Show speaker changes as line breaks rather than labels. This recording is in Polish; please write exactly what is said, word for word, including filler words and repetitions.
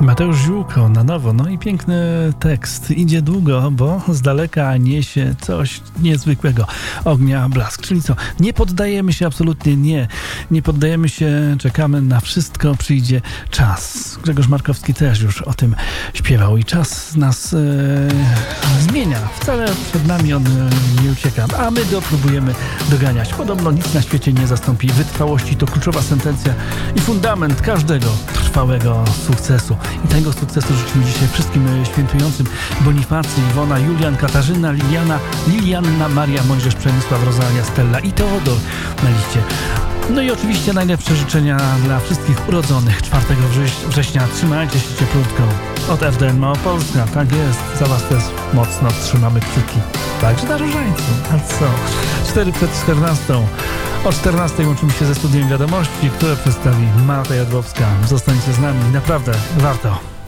Mateusz Ziółko na nowo, no i piękny tekst. Idzie długo, bo z daleka niesie coś niezwykłego. Ognia, blask. Czyli co? Nie poddajemy się, absolutnie nie. Nie poddajemy się, czekamy na wszystko, przyjdzie czas. Grzegorz Markowski też już o tym śpiewał i czas nas e, zmienia. Wcale przed nami on e, nie ucieka, a my go próbujemy doganiać. Podobno nic na świecie nie zastąpi wytrwałości. To kluczowa sentencja i fundament każdego trwałego sukcesu. I tego sukcesu życzymy dzisiaj wszystkim świętującym: Bonifacy, Iwona, Julian, Katarzyna, Liliana, Lilianna, Maria, Mojżesz, Przemysław, Rosalia, Stella i Teodor na liście. No i oczywiście najlepsze życzenia dla wszystkich urodzonych czwartego września. Trzymajcie się cieplutko. Od F D N Małopolska, tak jest. Za was też mocno trzymamy kciuki. Także na różańcu. A co? cztery przed czternastą. O czternastej łączymy się ze studiem wiadomości, które przedstawi Marta Jadłowska. Zostańcie z nami, naprawdę warto.